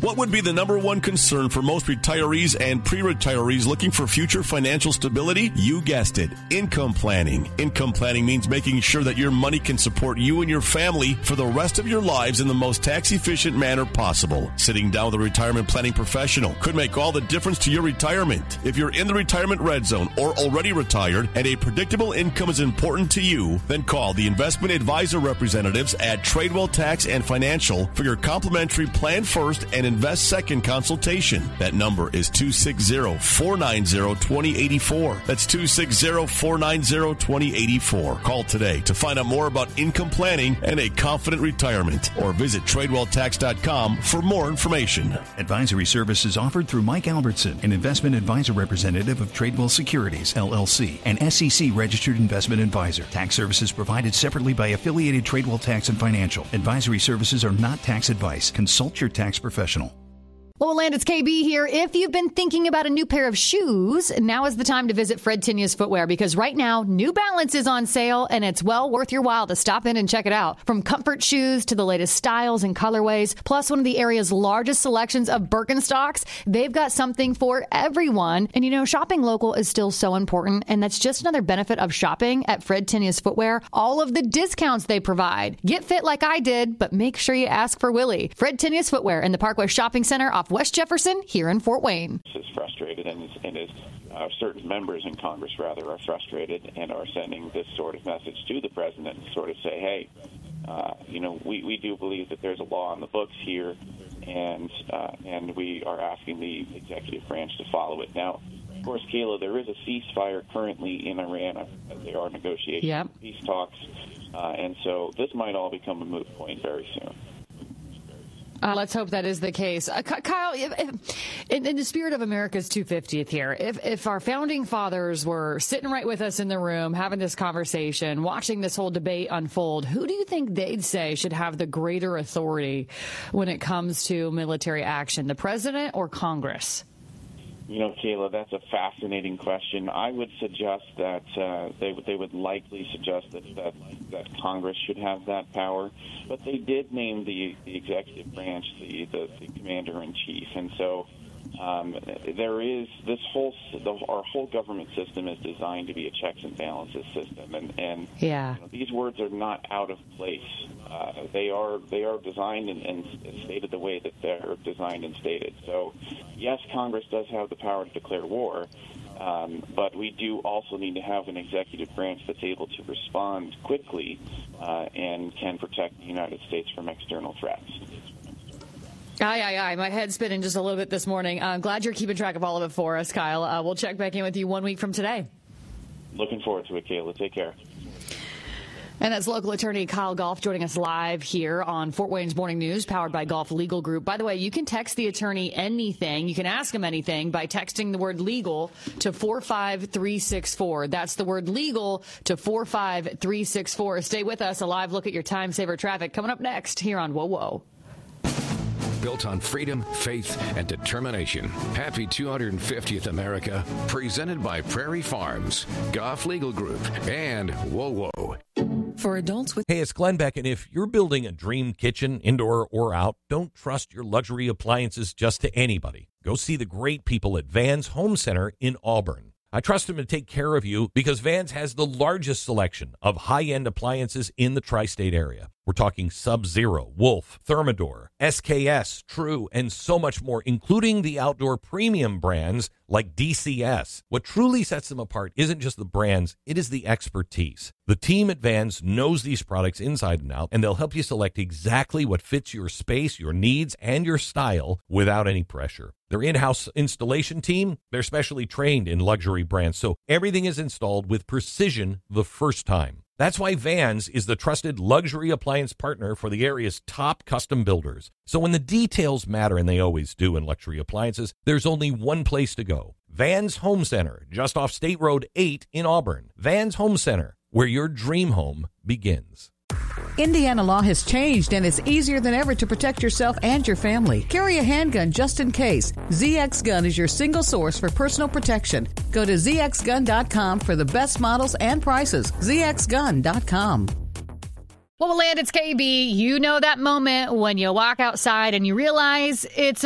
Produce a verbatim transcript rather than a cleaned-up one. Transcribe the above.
What would be the number one concern for most retirees and pre-retirees looking for future financial stability? You guessed it, income planning. Income planning means making sure that your money can support you and your family for the rest of your lives in the most tax-efficient manner possible. Sitting down with a retirement planning professional could make all the difference to your retirement. If you're in the retirement red zone or already retired and a predictable income is important to you, then call the investment advisor representatives at Tradewell Tax and Financial for your complimentary Plan First and Invest Second consultation. That number is two six zero, four nine zero, two zero eight four. That's two six zero, four nine zero, two zero eight four. Call today to find out more about income planning and a confident retirement, or visit tradewell tax dot com for more information. Advisory services offered through Mike Albertson, an investment advisor representative of Tradewell Securities, L L C, an S E C registered investment advisor. Tax services provided separately by affiliated Tradewell Tax and Financial. Advisory services are not tax advice. Consult your tax professional. Well, Land, it's K B here. If you've been thinking about a new pair of shoes, now is the time to visit Fred Tinius Footwear, because right now, New Balance is on sale, and it's well worth your while to stop in and check it out. From comfort shoes to the latest styles and colorways, plus one of the area's largest selections of Birkenstocks, they've got something for everyone. And you know, shopping local is still so important, and that's just another benefit of shopping at Fred Tinius Footwear. All of the discounts they provide. Get fit like I did, but make sure you ask for Willie. Fred Tinius Footwear in the Parkway Shopping Center off West Jefferson here in Fort Wayne. Is frustrated, and, is, and is, uh, certain members in Congress, rather, are frustrated and are sending this sort of message to the president to sort of say, hey, uh, you know, we, we do believe that there's a law on the books here, and uh, and we are asking the executive branch to follow it. Now, of course, Kayla, there is a ceasefire currently in Iran. There are negotiations, yep. peace talks, uh, and so this might all become a moot point very soon. Uh, let's hope that is the case. Uh, Kyle, if, if, in, in the spirit of America's two hundred fiftieth here, if, if our founding fathers were sitting right with us in the room, having this conversation, watching this whole debate unfold, who do you think they'd say should have the greater authority when it comes to military action, the president or Congress? You know, Kayla, that's a fascinating question. I would suggest that uh, they they would likely suggest that, that that Congress should have that power, but they did name the, the executive branch the, the, the commander in chief, and so um, there is this whole the, our whole government system is designed to be a checks and balances system, and and yeah. you know, these words are not out of place. Uh, they are they are designed and, and stated the way that they're designed and stated. So, yes, Congress does have the power to declare war, um, but we do also need to have an executive branch that's able to respond quickly uh, and can protect the United States from external threats. Aye, aye, aye. My head's spinning just a little bit this morning. I'm glad you're keeping track of all of it for us, Kyle. Uh, we'll check back in with you one week from today. Looking forward to it, Kayla. Take care. And that's local attorney Kyle Goff joining us live here on Fort Wayne's Morning News, powered by Goff Legal Group. By the way, you can text the attorney anything. You can ask him anything by texting the word legal to four five three six four. That's the word legal to four five three six four. Stay with us. A live look at your time saver traffic coming up next here on Whoa Whoa. Built on freedom, faith, and determination. Happy two hundred fiftieth America. Presented by Prairie Farms, Goff Legal Group, and Whoa Whoa. For adults with... Hey, it's Glenn Beck, and if you're building a dream kitchen, indoor or out, don't trust your luxury appliances just to anybody. Go see the great people at Vans Home Center in Auburn. I trust them to take care of you because Vans has the largest selection of high-end appliances in the tri-state area. We're talking Sub-Zero, Wolf, Thermador, S K S, True, and so much more, including the outdoor premium brands like D C S. What truly sets them apart isn't just the brands, it is the expertise. The team at Vans knows these products inside and out, and they'll help you select exactly what fits your space, your needs, and your style without any pressure. Their in-house installation team, they're specially trained in luxury brands, so everything is installed with precision the first time. That's why Vans is the trusted luxury appliance partner for the area's top custom builders. So when the details matter, and they always do in luxury appliances, there's only one place to go. Vans Home Center, just off State Road eight in Auburn. Vans Home Center, where your dream home begins. Indiana law has changed, and it's easier than ever to protect yourself and your family. Carry a handgun just in case. Z X Gun is your single source for personal protection. Go to z x gun dot com for the best models and prices. z x gun dot com. Well, Land, it's K B. You know that moment when you walk outside and you realize it's